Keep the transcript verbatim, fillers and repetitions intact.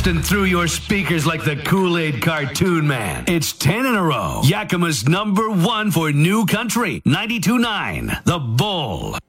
busting through your speakers like the Kool-Aid cartoon man. It's ten in a row. Yakima's number one for new country. ninety-two point nine. The Bull.